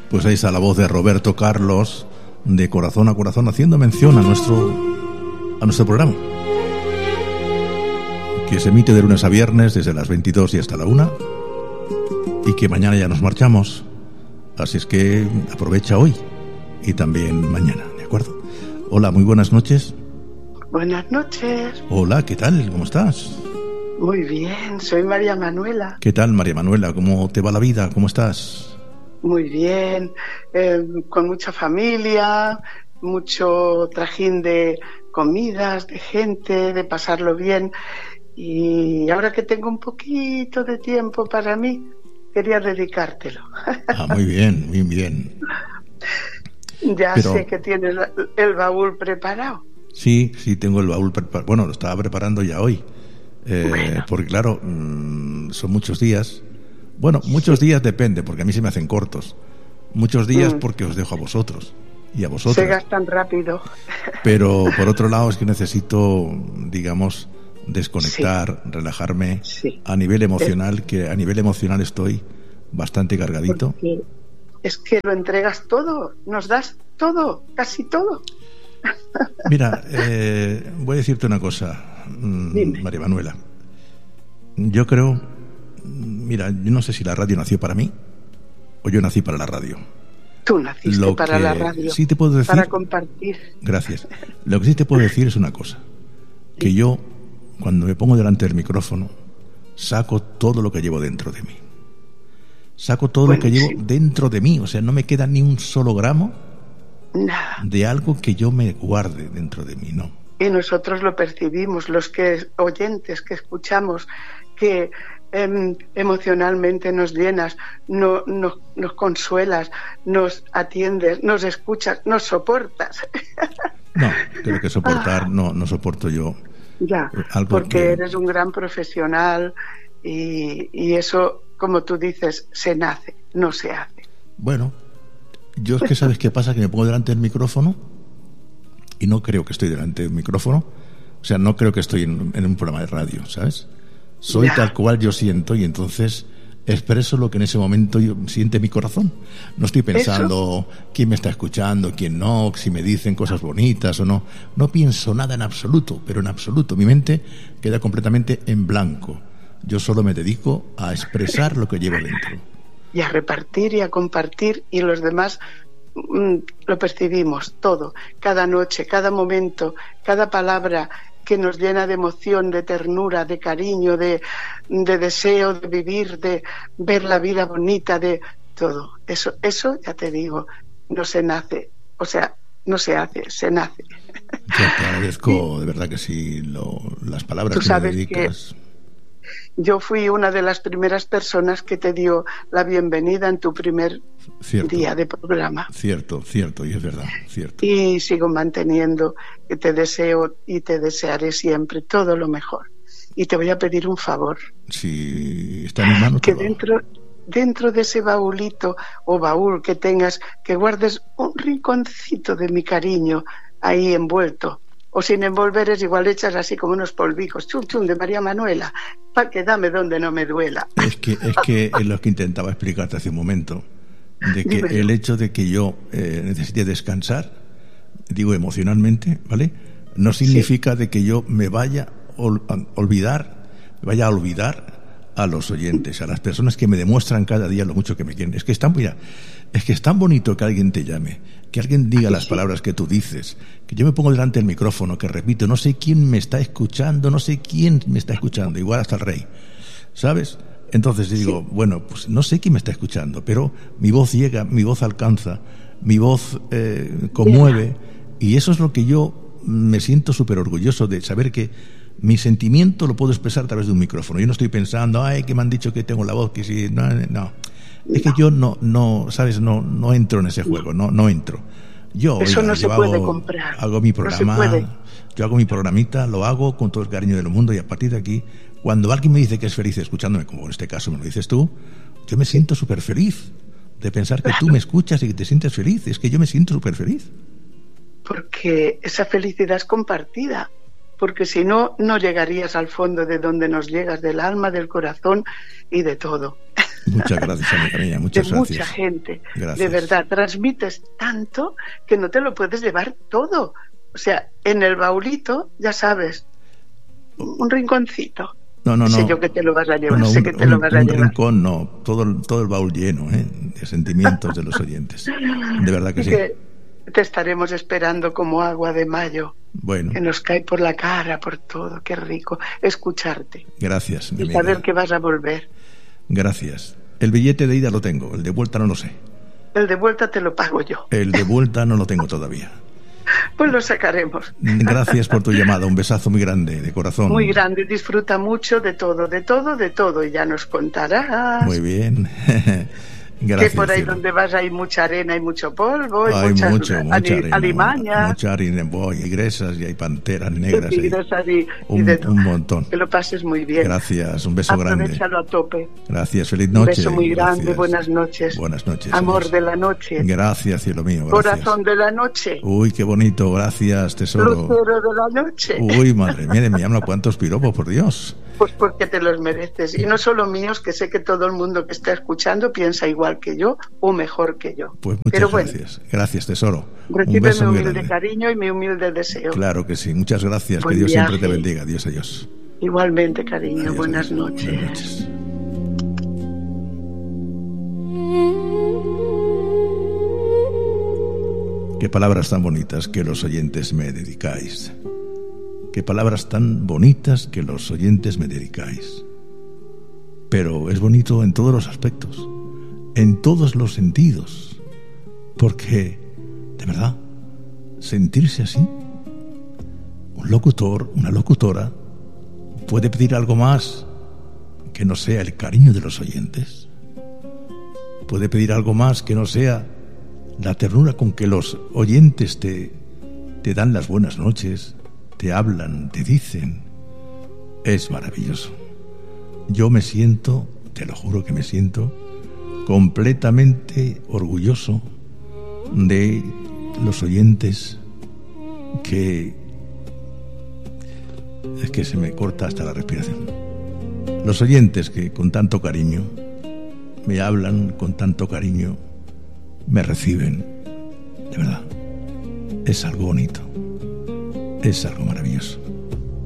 Pues ahí está la voz de Roberto Carlos, de Corazón a Corazón, haciendo mención a nuestro programa, que se emite de lunes a viernes desde las 22 y hasta la 1, y que mañana ya nos marchamos. Así es que aprovecha hoy y también mañana, ¿de acuerdo? Hola, muy buenas noches. Buenas noches. Hola, ¿qué tal? ¿Cómo estás? Muy bien, soy María Manuela. ¿Qué tal, María Manuela? ¿Cómo te va la vida? ¿Cómo estás? Muy bien, con mucha familia, mucho trajín de comidas, de gente, de pasarlo bien. Y ahora que tengo un poquito de tiempo para mí, quería dedicártelo. Ah, muy bien, muy bien. Ya sé que tienes el baúl preparado. Sí, tengo el baúl preparado. Bueno, lo estaba preparando ya hoy. Bueno. Porque claro, son muchos días. Bueno, muchos días depende, porque a mí se me hacen cortos. Muchos días porque os dejo a vosotros y a vosotros. Se gastan rápido. Pero por otro lado es que necesito, digamos, desconectar, relajarme a nivel emocional, que a nivel emocional estoy bastante cargadito. Porque es que lo entregas todo, nos das todo, casi todo. Mira, voy a decirte una cosa, María Manuela. Yo creo, mira, yo no sé si la radio nació para mí o yo nací para la radio. Tú naciste para la radio, sí te puedo decir, para compartir. Gracias. Lo que sí te puedo decir es una cosa, que yo, cuando me pongo delante del micrófono, saco todo lo que llevo dentro de mí. Saco todo lo que llevo dentro de mí, o sea, no me queda ni un solo gramo de algo que yo me guarde dentro de mí, ¿no? Y nosotros lo percibimos, los que oyentes que escuchamos, que emocionalmente nos llenas, nos consuelas, nos atiendes, nos escuchas, nos soportas. No, creo que soportar no soporto yo. Ya, porque eres un gran profesional y eso, como tú dices, se nace, no se hace. Bueno, yo es que ¿sabes qué pasa? Que me pongo delante del micrófono y no creo que estoy delante del micrófono. O sea, no creo que estoy en un programa de radio, ¿sabes? Soy tal cual yo siento y entonces expreso lo que en ese momento siente mi corazón. No estoy pensando quién me está escuchando, quién no, si me dicen cosas bonitas o no. No pienso nada en absoluto, pero en absoluto. Mi mente queda completamente en blanco. Yo solo me dedico a expresar lo que llevo dentro. Y a repartir y a compartir, y los demás lo percibimos todo, cada noche, cada momento, cada palabra que nos llena de emoción, de ternura, de cariño, de deseo de vivir, de ver la vida bonita, de todo. Eso ya te digo, no se nace, o sea, no se hace, se nace. Yo te agradezco, de verdad que sí, las palabras que me dedicas. Yo fui una de las primeras personas que te dio la bienvenida en tu primer día de programa. Cierto, y es verdad, cierto. Y sigo manteniendo que te deseo y te desearé siempre todo lo mejor. Y te voy a pedir un favor. Si está en mi mano, que dentro de ese baúlito o baúl que tengas, que guardes un rinconcito de mi cariño ahí envuelto. O sin envolver, es igual, echas así como unos polvicos, chum chum de María Manuela, para que dame donde no me duela. Es que es lo que intentaba explicarte hace un momento, de que Dímelo. El hecho de que yo necesite descansar, digo emocionalmente, ¿vale? No significa de que yo me vaya a olvidar a los oyentes, a las personas que me demuestran cada día lo mucho que me quieren. Es que es tan bonito que alguien te llame, que alguien diga las palabras que tú dices, que yo me pongo delante del micrófono, que repito, no sé quién me está escuchando, igual hasta el rey, ¿sabes? Entonces digo, bueno, pues no sé quién me está escuchando, pero mi voz llega, mi voz alcanza, mi voz conmueve, y eso es lo que yo me siento súper orgulloso de saber que mi sentimiento lo puedo expresar a través de un micrófono. Yo no estoy pensando, que me han dicho que tengo la voz, que sí, no. Es que yo no, ¿sabes? No entro en ese juego, no entro. Eso no se puede comprar. Hago mi programa, yo hago mi programita, lo hago con todo el cariño del mundo, y a partir de aquí, cuando alguien me dice que es feliz escuchándome, como en este caso me lo dices tú, yo me siento súper feliz de pensar que tú me escuchas y que te sientes feliz. Es que yo me siento súper feliz. Porque esa felicidad es compartida. Porque si no llegarías al fondo de donde nos llegas, del alma, del corazón y de todo. Muchas gracias, amiga mía, muchas gracias. Mucha gente. Gracias. De verdad, transmites tanto que no te lo puedes llevar todo. O sea, en el baulito, ya sabes, un rinconcito. No. Sé yo que te lo vas a llevar, No, sé que te lo vas a llevar. Un rincón, no, todo el baúl lleno de sentimientos de los oyentes. De verdad que sí. Que te estaremos esperando como agua de mayo. Bueno. Que nos cae por la cara, por todo. Qué rico escucharte. Gracias, mi y amiga. saber que vas a volver. Gracias. El billete de ida lo tengo, el de vuelta no lo sé. El de vuelta te lo pago yo. El de vuelta no lo tengo todavía. Pues lo sacaremos. Gracias por tu llamada, un besazo muy grande, de corazón. Muy grande, disfruta mucho de todo, y ya nos contarás. Muy bien. Gracias, que por ahí cielo. donde vas hay mucha arena y mucho polvo, hay mucha arena, alimañas. Mucha arena, hay igresas y hay panteras negras. Y de todo. Un montón. Que lo pases muy bien. Gracias, un beso grande. Aprovechalo a tope. Gracias, feliz noche. Un beso muy grande, Gracias. buenas noches. Buenas noches. Amor adiós. de la noche. Gracias, cielo mío. Gracias. Corazón de la noche. Uy, qué bonito, gracias, tesoro. Lucero de la noche. Uy, madre mía, me llaman cuántos piropos, por Dios. Pues porque te los mereces. Y no solo míos, que sé que todo el mundo que está escuchando piensa igual que yo o mejor que yo. Pues muchas Pero bueno, gracias. Gracias, tesoro. Recibe un beso mi muy humilde grande. cariño y mi humilde deseo. Claro que sí. Muchas gracias. Buen que Dios siempre viaje. te bendiga. Adiós, adiós. Igualmente, cariño. Adiós, Buenas adiós. noches. Buenas noches. Qué palabras tan bonitas que los oyentes me dedicáis. Qué palabras tan bonitas que los oyentes me dedicáis. Pero es bonito en todos los aspectos, en todos los sentidos, porque, de verdad, sentirse así, un locutor, una locutora, puede pedir algo más que no sea el cariño de los oyentes. Puede pedir algo más que no sea la ternura con que los oyentes te dan las buenas noches, te hablan, te dicen. Es maravilloso. Yo me siento, te lo juro que me siento, completamente orgulloso de los oyentes que... Es que se me corta hasta la respiración. Los oyentes que con tanto cariño me hablan, con tanto cariño me reciben. De verdad, es algo bonito, es algo maravilloso.